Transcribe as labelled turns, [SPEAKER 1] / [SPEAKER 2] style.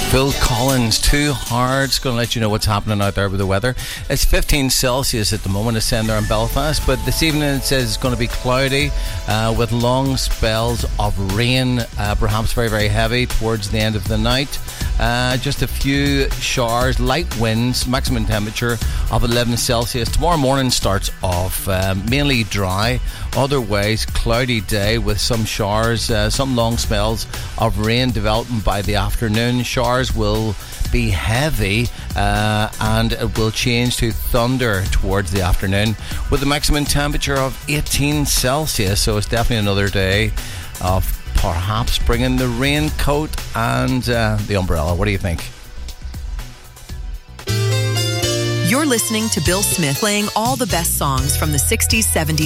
[SPEAKER 1] Phil Collins, Too Hard. It's going to let you know what's happening out there with the weather. It's 15 Celsius at the moment. It's saying there in Belfast, but this evening it says it's going to be cloudy with long spells of rain, perhaps very, very heavy towards the end of the night. Just a few showers, light winds, maximum temperature of 11 Celsius. Tomorrow morning starts off mainly dry, otherwise cloudy day with some showers, some long spells of rain developing by the afternoon. Showers will be heavy and it will change to thunder towards the afternoon with a maximum temperature of 18 Celsius. So it's definitely another day of perhaps bringing the raincoat and the umbrella. What do you think?
[SPEAKER 2] You're listening to Bill Smith playing all the best songs from the 60s, 70s,